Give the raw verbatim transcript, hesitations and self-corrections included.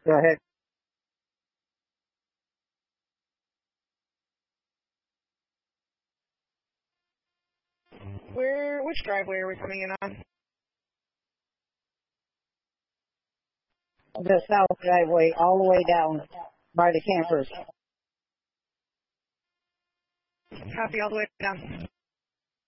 Go ahead. Where, which driveway are we coming in on? The south driveway, all the way down by the campers. Copy all the way down.